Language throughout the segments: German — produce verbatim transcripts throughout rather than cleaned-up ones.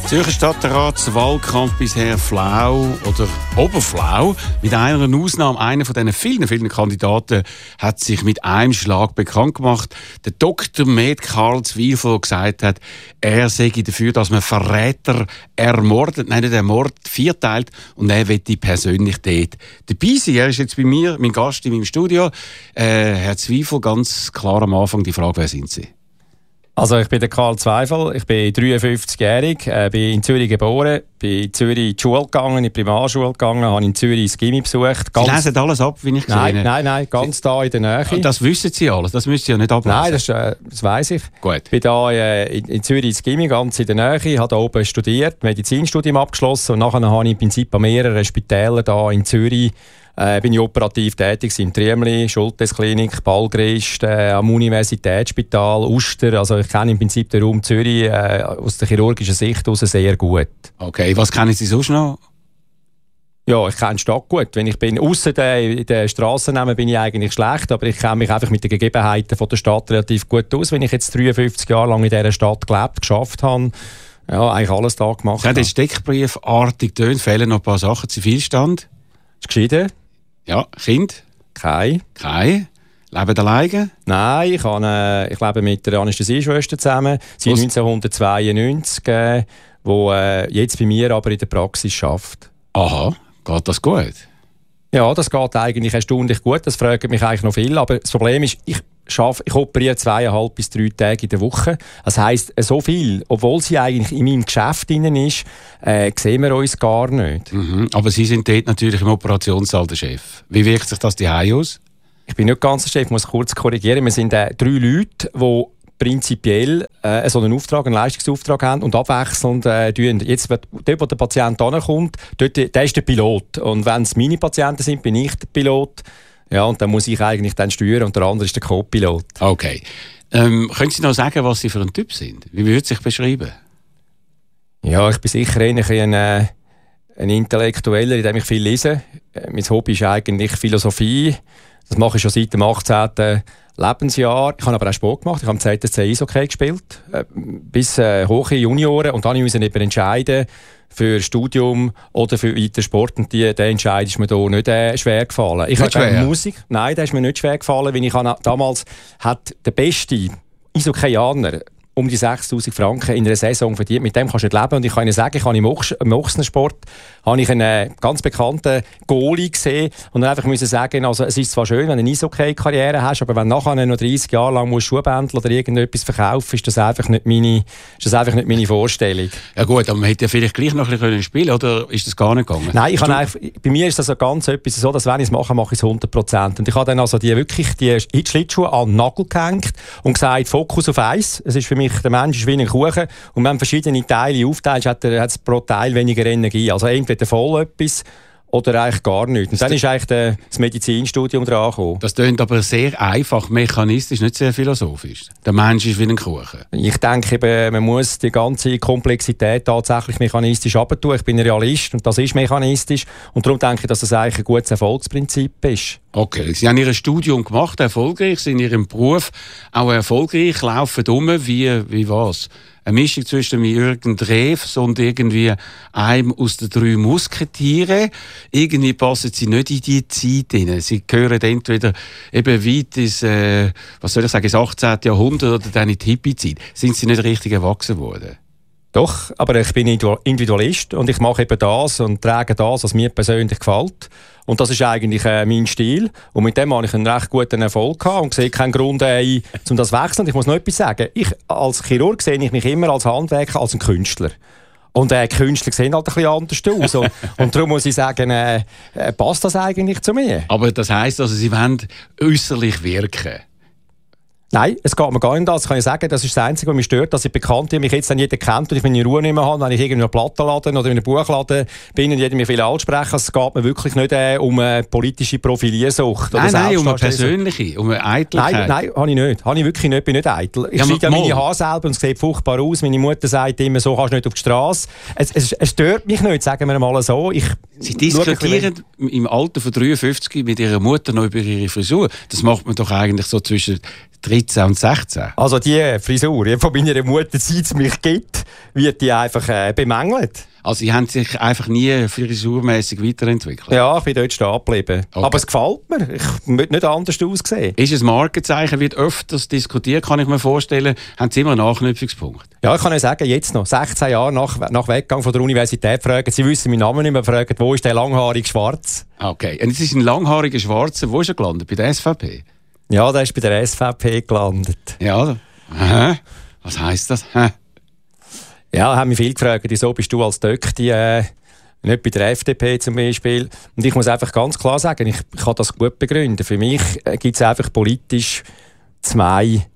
Zürcher Stadtratswahlkampf bisher flau oder oberflau. Mit einer Ausnahme, einer von diesen vielen, vielen Kandidaten hat sich mit einem Schlag bekannt gemacht. Der Doktor Med Karl Zwiefel, der gesagt hat, er sei dafür, dass man Verräter ermordet, nein, nicht ermordet, vierteilt, und er möchte persönlich dort dabei sein. Er ist jetzt bei mir, mein Gast in meinem Studio. Äh, Herr Zwiefel, ganz klar am Anfang die Frage, wer sind Sie? Also ich bin der Karl Zwiefel, ich bin dreiundfünfzigjährig, äh, bin in Zürich geboren, bin in Zürich in die Schule gegangen, in die Primarschule gegangen, habe in Zürich das Gimmi besucht. Ganz Sie lesen alles ab, wie ich gesehen habe? Nein, nein, nein, ganz Sie da in der Nähe. Das wissen Sie alles, das müssen Sie ja nicht ablesen. Nein, das, äh, das weiss ich. Gut. Ich bin da äh, in, in Zürich ins Gimmi, ganz in der Nähe, habe da oben studiert, Medizinstudium abgeschlossen und nachher habe ich im Prinzip an mehreren Spitälern da in Zürich Äh, bin ich operativ tätig im Triemli, Schultesklinik, Ballgrist, äh, am Universitätsspital, Uster. Also ich kenne im Prinzip den Raum Zürich äh, aus der chirurgischen Sicht aus sehr gut. Okay, was kennen Sie sonst noch? Ja, ich kenne die Stadt gut. Wenn ich bin, ausser den, in den Strassennamen bin ich eigentlich schlecht, aber ich kenne mich einfach mit den Gegebenheiten von der Stadt relativ gut aus. Wenn ich jetzt dreiundfünfzig Jahre lang in dieser Stadt gelebt, geschafft habe, ja, eigentlich alles da gemacht. Sie haben jetzt steckbriefartig tönt, fehlen noch ein paar Sachen. Zivilstand? Ist geschieden? Ja, Kind? Kein. Kein. Leben alleine? Nein, ich, habe, äh, ich lebe mit der Anästhesieschwester zusammen, seit neunzehnhundertzweiundneunzig, äh, wo äh, jetzt bei mir aber in der Praxis arbeitet. Aha, geht das gut? Ja, das geht eigentlich erstaunlich gut, das fragen mich eigentlich noch viel, aber das Problem ist, ich schaffe, ich operiere zweieinhalb bis drei Tage in der Woche. Das heisst, so viel, obwohl sie eigentlich in meinem Geschäft drin ist, äh, sehen wir uns gar nicht. Mhm. Aber Sie sind dort natürlich im Operationssaal der Chef. Wie wirkt sich das daheim aus? Ich bin nicht ganz der Chef, ich muss kurz korrigieren. Wir sind äh, drei Leute, die prinzipiell äh, so einen Auftrag, einen Leistungsauftrag haben und abwechselnd äh, tun. Jetzt, dort, wo der Patient ankommt, dort, der ist der Pilot. Und wenn es meine Patienten sind, bin ich der Pilot. Ja, und dann muss ich eigentlich dann steuern und der andere ist der Co-Pilot. Okay. Ähm, können Sie noch sagen, was Sie für ein Typ sind? Wie würden Sie sich beschreiben? Ja, ich bin sicher ein, ein, ein Intellektueller, in dem ich viel lese. Mein Hobby ist eigentlich Philosophie. Das mache ich schon seit dem achtzehnten Lebensjahr. Ich habe aber auch Sport gemacht. Ich habe im Z S C Eishockey gespielt, bis äh, hohe Junioren. Und dann musste ich mich entscheiden, für Studium oder für weiter Sport. Und die, der Entscheid ist mir da nicht äh, schwer gefallen. Ich nicht schwer? Musik, nein, der ist mir nicht schwer gefallen, weil ich habe, damals hat der beste Eishockeyaner um die sechstausend Franken in einer Saison verdient. Mit dem kannst du nicht leben. Und ich kann Ihnen sagen, ich habe im Ochsensport habe ich einen ganz bekannten Goalie gesehen und dann einfach müssen sagen, also es ist zwar schön, wenn du eine Eishockey-Karriere hast, aber wenn du nachher noch dreißig Jahre lang musst Schuhbändel oder irgendetwas verkaufen, ist das einfach nicht meine, ist das einfach nicht meine Vorstellung. Ja gut, aber man hätte ja vielleicht gleich noch ein bisschen spielen können, oder ist das gar nicht gegangen? Nein, ich habe einfach, bei mir ist das so ganz etwas so, dass wenn ich es mache, mache ich es hundert Prozent. Und ich habe dann also die wirklich die Schlittschuhe an den Nagel gehängt und gesagt, Fokus auf eins. Es ist für mich, der Mensch ist wie ein Kuchen und wenn du verschiedene Teile aufteilst, hat es pro Teil weniger Energie. Also entweder voll etwas oder eigentlich gar nichts. Und dann ist eigentlich der, das Medizinstudium dran gekommen. Das klingt aber sehr einfach, mechanistisch, nicht sehr philosophisch. Der Mensch ist wie ein Kuchen. Ich denke eben, man muss die ganze Komplexität tatsächlich mechanistisch abtun. Ich bin ein Realist und das ist mechanistisch. Und darum denke ich, dass das eigentlich ein gutes Erfolgsprinzip ist. Okay, Sie haben Ihr Studium gemacht, erfolgreich, sind in Ihrem Beruf auch erfolgreich, laufen um, wie, wie was? Eine Mischung zwischen Jürgen Drews und irgendwie einem aus den drei Musketieren. Irgendwie passen sie nicht in die Zeit hinein. Sie gehören entweder eben weit ins, äh, was soll ich sagen, ins achtzehnten Jahrhundert oder dann in die Hippie-Zeit. Sind sie nicht richtig erwachsen worden? Doch, aber ich bin Individualist und ich mache eben das und trage das, was mir persönlich gefällt. Und das ist eigentlich äh, mein Stil. Und mit dem habe ich einen recht guten Erfolg gehabt und sehe keinen Grund, äh, um das zu wechseln. Ich muss noch etwas sagen. Ich, als Chirurg sehe ich mich immer als Handwerker, als ein Künstler. Und äh, Künstler sehen halt ein bisschen anders aus. und, und darum muss ich sagen, äh, äh, passt das eigentlich zu mir. Aber das heisst also, Sie wollen äußerlich wirken? Nein, es geht mir gar nicht an. Das kann ich sagen, das ist das Einzige, was mich stört, dass ich bekannt bin, mich jetzt dann jeder kennt und ich meine Ruhe nicht mehr habe, wenn ich irgendwie in einem Plattenladen oder in einem Buchladen bin und jeder mir viel ansprechen. Es geht mir wirklich nicht äh, um eine politische Profiliersucht. Nein, oder nein, um eine persönliche, um eine Eitelkeit. Nein, nein, habe ich nicht. Habe ich wirklich nicht, bin nicht eitel. Ich ja, sehe ja meine Haare selber und es sieht furchtbar aus. Meine Mutter sagt immer, so kannst du nicht auf die Straße. Es, es, es stört mich nicht, sagen wir mal so. Ich Sie diskutieren im Alter von dreiundfünfzig mit Ihrer Mutter noch über Ihre Frisur. Das macht man doch eigentlich so zwischen dreizehn und sechzehn. Also die Frisur, die von meiner Mutter, seit es mich gibt, wird die einfach äh, bemängelt. Also sie haben sich einfach nie frisurmässig weiterentwickelt? Ja, ich bin dort stehen geblieben. Okay. Aber es gefällt mir. Ich möchte nicht anders aussehen. Ist es ein Markenzeichen, wird öfters diskutiert, kann ich mir vorstellen. Haben Sie immer einen Anknüpfungspunkt? Ja, ich kann ja sagen, jetzt noch, sechzehn Jahre nach, nach Weggang von der Universität, fragen Sie, wissen meinen Namen nicht mehr, fragen, wo ist der langhaarige Schwarz? Okay, und jetzt ist ein langhaariger Schwarzer, wo ist er gelandet? Bei der S V P? Ja, der ist bei der S V P gelandet. Ja, hä? Was heisst das? Hä? Ja, haben mich viele gefragt, wieso bist du als Döckti äh, nicht bei der F D P zum Beispiel? Und ich muss einfach ganz klar sagen, ich, ich kann das gut begründen. Für mich äh, gibt es einfach politisch zwei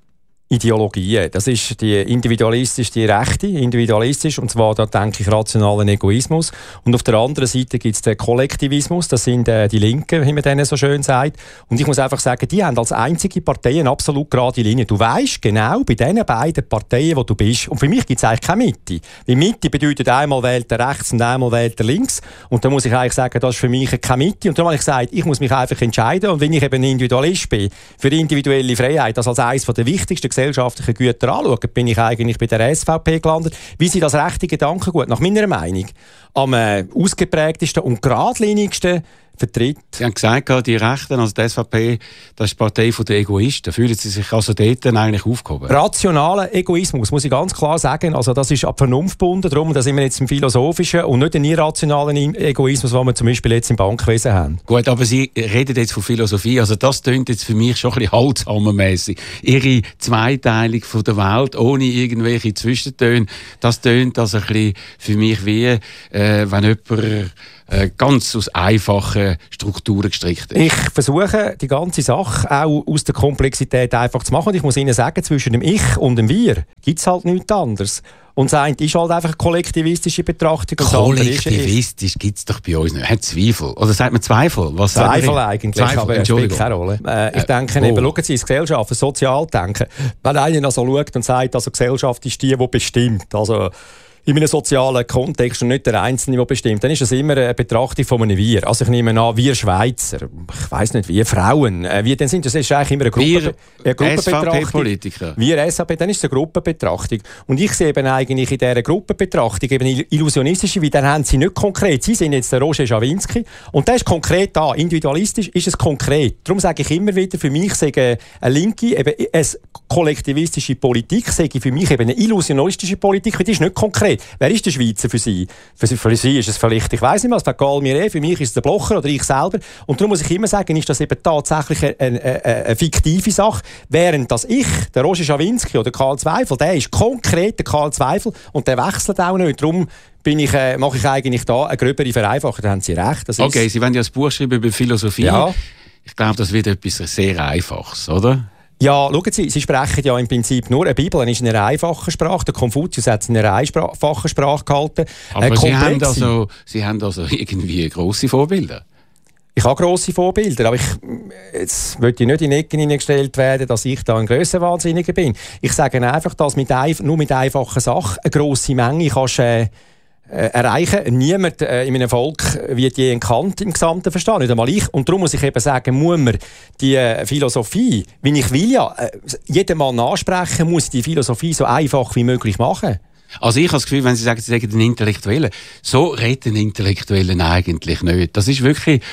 Ideologien. Das ist die individualistisch, die rechte, individualistisch, und zwar, da denke ich, rationalen Egoismus. Und auf der anderen Seite gibt es den Kollektivismus, das sind äh, die Linken, wie man denen so schön sagt. Und ich muss einfach sagen, die haben als einzige Partei eine absolut gerade Linie. Du weisst genau bei diesen beiden Parteien, wo du bist. Und für mich gibt es eigentlich keine Mitte. Weil Mitte bedeutet, einmal wählt er rechts und einmal wählt er links. Und da muss ich eigentlich sagen, das ist für mich keine Mitte. Und darum habe ich gesagt, ich muss mich einfach entscheiden. Und wenn ich eben Individualist bin, für individuelle Freiheit, das als eines der wichtigsten gesellschaftlichen Güter anschauen, bin ich eigentlich bei der S V P gelandet, wie sie das rechte Gedankengut, nach meiner Meinung, am äh, ausgeprägtesten und geradlinigsten vertritt. Sie haben gesagt, die Rechten, also die S V P, das ist die Partei der Egoisten. Fühlen Sie sich also dort eigentlich aufgehoben? Rationaler Egoismus, muss ich ganz klar sagen. Also das ist ab Vernunft gebunden, darum da sind wir jetzt im Philosophischen und nicht den irrationalen Egoismus, den wir zum Beispiel jetzt im Bankwesen haben. Gut, aber Sie reden jetzt von Philosophie, also das tönt jetzt für mich schon ein bisschen holzhammermässig. Ihre Zweiteilung von der Welt ohne irgendwelche Zwischentöne, das tönt also ein bisschen für mich wie, äh, wenn jemand äh, ganz aus einfachen Strukturen gestrickt ist. Ich versuche, die ganze Sache auch aus der Komplexität einfach zu machen. Und ich muss Ihnen sagen, zwischen dem Ich und dem Wir gibt es halt nichts anderes. Und das eine ist halt einfach eine kollektivistische Betrachtung. Kollektivistisch gibt es doch bei uns nicht. Hat Zweifel? Oder sagt man Zweifel? Was Zweifel eigentlich, Zweifel, aber es spielt keine Rolle. Äh, ich denke, äh, eben, schauen Sie, ins Gesellschaft, das Sozialdenken. Wenn einer also schaut und sagt, also Gesellschaft ist die, die bestimmt. Also in einem sozialen Kontext und nicht der Einzelne, der bestimmt, dann ist das immer eine Betrachtung von einem Wir. Also ich nehme an, wir Schweizer, ich weiss nicht, wir Frauen, äh, wie denn sind das? Das ist eigentlich immer eine, Gruppe, eine Gruppenbetrachtung. S V P-Politiker. Wir S V P, dann ist es eine Gruppenbetrachtung. Und ich sehe eben eigentlich in dieser Gruppenbetrachtung eben illusionistische, weil dann haben sie nicht konkret. Sie sind jetzt der Roger Schawinski und der ist konkret da. Individualistisch ist es konkret. Darum sage ich immer wieder, für mich sage eine linke, eben eine kollektivistische Politik, sage ich für mich eben eine illusionistische Politik, weil die ist nicht konkret. Wer ist der Schweizer für Sie? Für Sie, für Sie ist es vielleicht, ich weiss nicht was, für Galmier, für mich ist es der Blocher oder ich selber. Und darum muss ich immer sagen, ist das eben tatsächlich eine, eine, eine, eine fiktive Sache. Während das Ich, der Roger Schawinski oder Karl Zweifel, der ist konkret der Karl Zweifel und der wechselt auch nicht. Darum bin ich, äh, mache ich eigentlich da eine gröbere Vereinfachung. Da haben Sie recht. Das okay, ist... Sie wollen ja ein Buch schreiben über Philosophie. Ja. Ich glaube, das wird etwas sehr Einfaches, oder? Ja, schauen Sie, Sie sprechen ja im Prinzip nur eine Bibel, ist in einer einfachen sprache. Der Konfuzius hat es in einer einfachen Sprache gehalten. Aber äh, Sie, haben also, Sie haben also irgendwie grosse Vorbilder. Ich habe grosse Vorbilder, aber ich, jetzt möchte ich nicht in Ecken hineingestellt werden, dass ich da ein Grössenwahnsinniger bin. Ich sage einfach, dass mit ein, nur mit einfachen Sachen eine grosse Menge kannst äh, Äh, erreichen. Niemand äh, in einem Volk wird je Kant im Gesamten verstehen, nicht einmal ich. Und darum muss ich eben sagen, muss man die äh, Philosophie, wie ich will ja, äh, jedem Mann ansprechen, muss die Philosophie so einfach wie möglich machen. Also ich habe das Gefühl, wenn Sie sagen, Sie sagen den Intellektuellen, so reden Intellektuellen eigentlich nicht. Das ist wirklich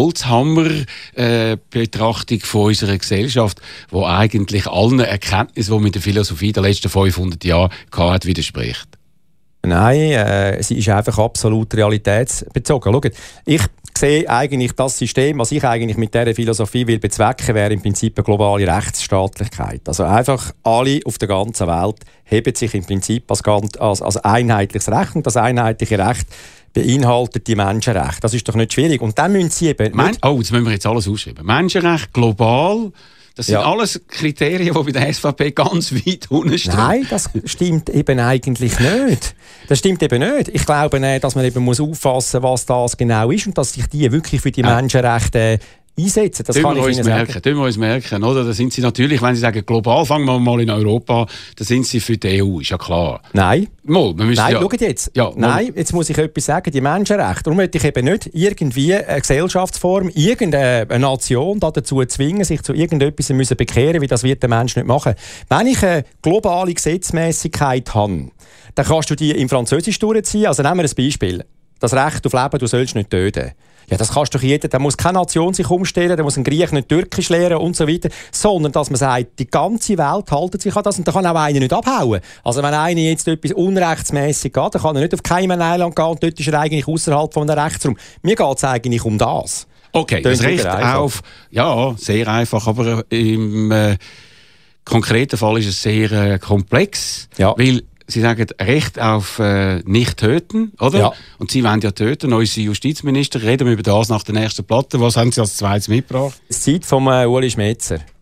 Holzhammer-Betrachtung äh, von unserer Gesellschaft, wo eigentlich allen Erkenntnissen, die mit der Philosophie der letzten fünfhundert Jahre hat, widerspricht. Nein, äh, sie ist einfach absolut realitätsbezogen. Schaut, ich sehe eigentlich das System, was ich eigentlich mit dieser Philosophie will bezwecken, wäre im Prinzip eine globale Rechtsstaatlichkeit. Also einfach alle auf der ganzen Welt heben sich im Prinzip als, als, als einheitliches Recht und das einheitliche Recht beinhaltet die Menschenrechte. Das ist doch nicht schwierig. Und dann müssen sie eben... Men- oh, jetzt müssen wir jetzt alles ausschreiben. Menschenrecht global... Das sind ja alles Kriterien, die bei der S V P ganz weit unten stehen. Nein, das stimmt eben eigentlich nicht. Das stimmt eben nicht. Ich glaube, dass man eben muss auffassen muss, was das genau ist und dass sich die wirklich für die ja. Menschenrechte einsetzen. Das tun kann wir ich uns Ihnen merken, sagen. tun wir uns merken, oder? Da sind Sie natürlich, wenn Sie sagen, global fangen wir mal in Europa, da sind Sie für die E U, ist ja klar. Nein. Mal, wir müssen Nein, ja, schaut jetzt. Ja, Nein, jetzt muss ich etwas sagen. Die Menschenrechte. Darum möchte ich eben nicht irgendwie eine Gesellschaftsform, irgendeine Nation dazu zwingen, sich zu irgendetwas müssen bekehren, wie das wird der Mensch nicht machen. Wenn ich eine globale Gesetzmäßigkeit habe, dann kannst du die im Französisch durchziehen. Also nehmen wir ein Beispiel. Das Recht auf Leben, du sollst nicht töten. Ja, das kannst doch jeder. Da muss keine Nation sich umstellen, da muss ein Griech nicht Türkisch lernen und so weiter. Sondern, dass man sagt, die ganze Welt haltet sich an das und da kann auch einer nicht abhauen. Also wenn einer jetzt etwas unrechtsmäßig geht, dann kann er nicht auf Cayman Island gehen und dort ist er eigentlich außerhalb von einem Rechtsraum. Mir geht es eigentlich um das. Okay, das Recht auf... Ja, sehr einfach, aber im äh, konkreten Fall ist es sehr äh, komplex, ja. weil Sie sagen Recht auf äh, nicht töten, oder? Ja. Und Sie wollen ja töten. Unsere Justizminister, reden wir über das nach der nächsten Platte. Was haben Sie als zweites mitgebracht? Das Zeit von äh, Uli Schmetzer.